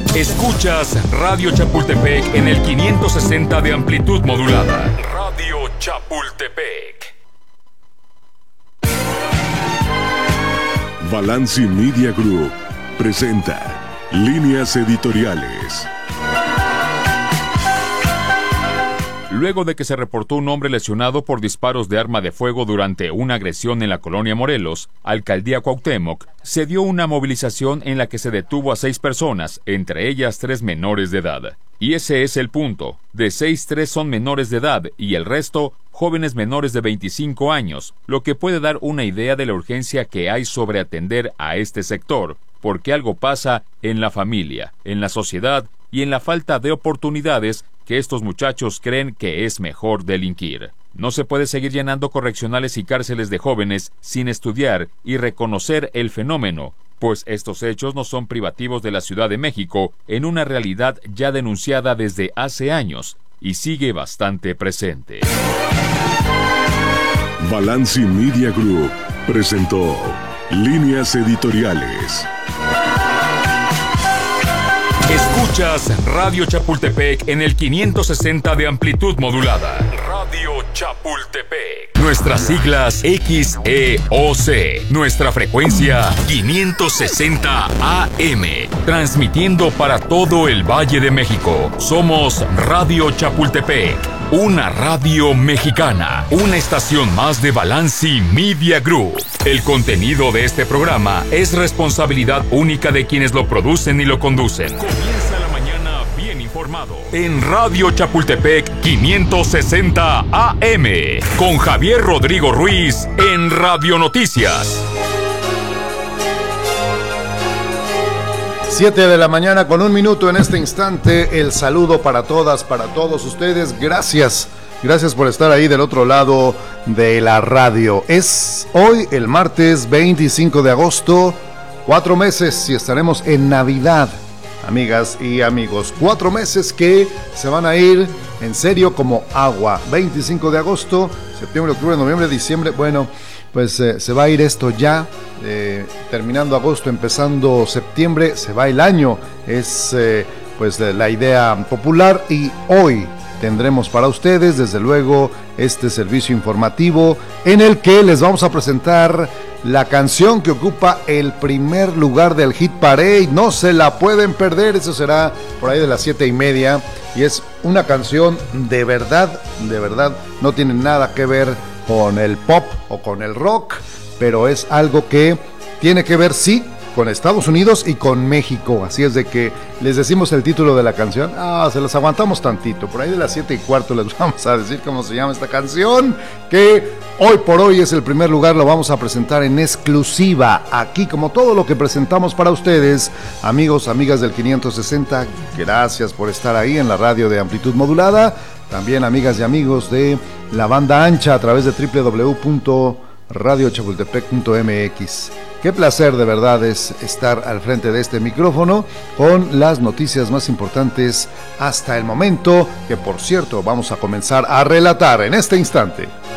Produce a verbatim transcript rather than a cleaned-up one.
Escuchas Radio Chapultepec en el quinientos sesenta de amplitud modulada. Radio Chapultepec. Balanci Media Group presenta Líneas Editoriales. Luego de que se reportó un hombre lesionado por disparos de arma de fuego durante una agresión en la colonia Morelos, Alcaldía Cuauhtémoc, se dio una movilización en la que se detuvo a seis personas, entre ellas tres menores de edad. Y ese es el punto. De seis, tres son menores de edad y el resto, jóvenes menores de veinticinco años, lo que puede dar una idea de la urgencia que hay sobre atender a este sector, porque algo pasa en la familia, en la sociedad y en la falta de oportunidades que estos muchachos creen que es mejor delinquir. No se puede seguir llenando correccionales y cárceles de jóvenes sin estudiar y reconocer el fenómeno, pues estos hechos no son privativos de la Ciudad de México en una realidad ya denunciada desde hace años y sigue bastante presente. Balanci Media Group presentó Líneas Editoriales. Escuchas Radio Chapultepec en el quinientos sesenta de amplitud modulada. Radio Chapultepec. Nuestras siglas X E O C. Nuestra frecuencia quinientos sesenta A M. Transmitiendo para todo el Valle de México. Somos Radio Chapultepec. Una radio mexicana. Una estación más de Balanci Media Group. El contenido de este programa es responsabilidad única de quienes lo producen y lo conducen. Comienza la mañana bien informado. En Radio Chapultepec quinientos sesenta A M. Con Javier Rodrigo Ruiz en Radio Noticias. Siete de la mañana con un minuto en este instante. El saludo para todas, para todos ustedes. Gracias, gracias por estar ahí del otro lado de la radio. Es hoy el martes veinticinco de agosto. Cuatro meses y estaremos en Navidad, amigas y amigos. Cuatro meses que se van a ir en serio como agua. veinticinco de agosto, septiembre, octubre, noviembre, diciembre. Bueno, pues eh, se va a ir esto ya. Eh, terminando agosto, empezando septiembre, se va el año. Es eh, pues la idea popular y hoy tendremos para ustedes desde luego este servicio informativo en el que les vamos a presentar la canción que ocupa el primer lugar del Hit Parade. No se la pueden perder, eso será por ahí de las siete y media y es una canción de verdad, de verdad, no tiene nada que ver con el pop o con el rock, pero es algo que tiene que ver, sí, con Estados Unidos y con México. Así es de que les decimos el título de la canción. Ah, se los aguantamos tantito. Por ahí de las siete y cuarto les vamos a decir cómo se llama esta canción, que hoy por hoy es el primer lugar. Lo vamos a presentar en exclusiva aquí, como todo lo que presentamos para ustedes, amigos, amigas del quinientos sesenta. Gracias por estar ahí en la radio de amplitud modulada. También amigas y amigos de la banda ancha a través de doble u doble u doble u punto radio chapultepec punto m x. Qué placer de verdad es estar al frente de este micrófono con las noticias más importantes hasta el momento, que por cierto vamos a comenzar a relatar en este instante.